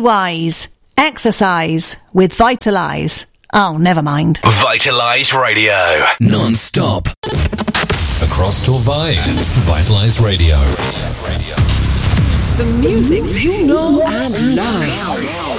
wise. Exercise with Vitalise. Oh, never mind. Vitalise Radio. Non-stop. Across Torvine. Vitalise Radio. The music you know and love.